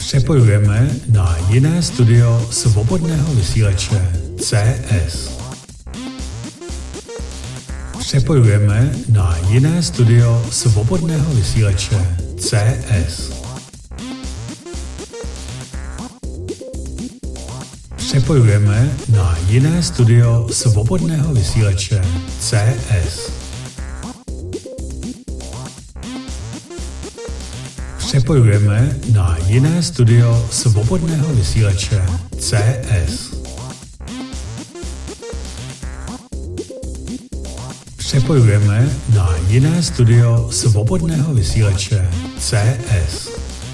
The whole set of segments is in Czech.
Přepojujeme na jiné studio svobodného vysílače CS. Přepojujeme na jiné studio svobodného vysílače CS. Přepojujeme na jiné studio svobodného vysílače CS. Přepojujeme na jiné studio svobodného vysílače CS. Přepojujeme na jiné studio svobodného vysílače CS.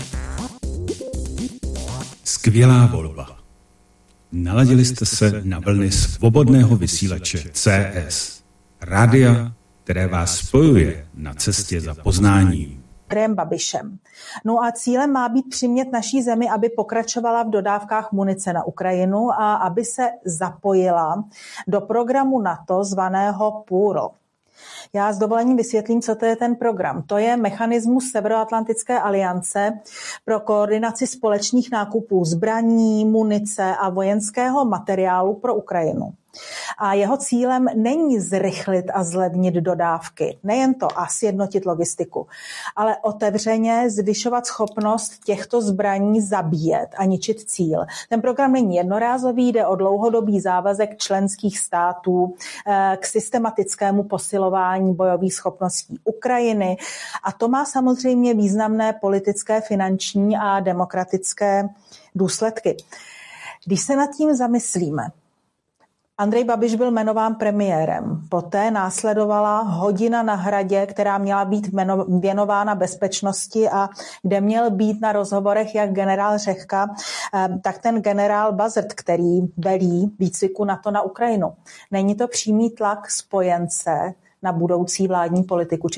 Skvělá volba. Naladili jste se na vlny svobodného vysílače CS. Rádia, které vás spojuje na cestě za poznáním. Andrejem Babišem. No a cílem má být přimět naší zemi, aby pokračovala v dodávkách munice na Ukrajinu a aby se zapojila do programu NATO zvaného PURL. Já s dovolením vysvětlím, co to je ten program. To je mechanismus Severoatlantické aliance pro koordinaci společných nákupů zbraní, munice a vojenského materiálu pro Ukrajinu. A jeho cílem není zrychlit a zlevnit dodávky, nejen to a sjednotit logistiku, ale otevřeně zvyšovat schopnost těchto zbraní zabíjet a ničit cíl. Ten program není jednorázový, jde o dlouhodobý závazek členských států k systematickému posilování bojových schopností Ukrajiny a to má samozřejmě významné politické, finanční a demokratické důsledky. Když se nad tím zamyslíme, Andrej Babiš byl jmenován premiérem. Poté následovala hodina na Hradě, která měla být věnována bezpečnosti a kde měl být na rozhovorech jak generál Řehka, tak ten generál Bazrt, který velí výcviku NATO na Ukrajinu. Není to přímý tlak spojence na budoucí vládní politiku